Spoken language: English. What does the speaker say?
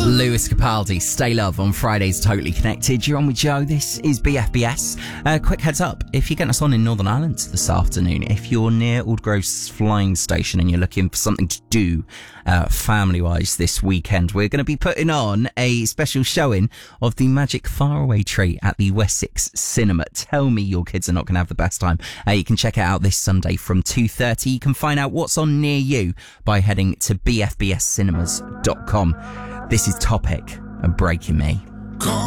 Lewis Capaldi, Stay Love on Fridays Totally Connected. You're on with Joe. This is BFBS. Quick heads up, if you're getting us on in Northern Ireland this afternoon, if you're near Aldgrove's Flying Station and you're looking for something to do family-wise this weekend, we're going to be putting on a special showing of the Magic Faraway Tree at the Wessex Cinema. Tell me your kids are not going to have the best time. You can check it out this Sunday from 2:30. You can find out what's on near you by heading to bfbscinemas.com. This is Topic and Breaking Me.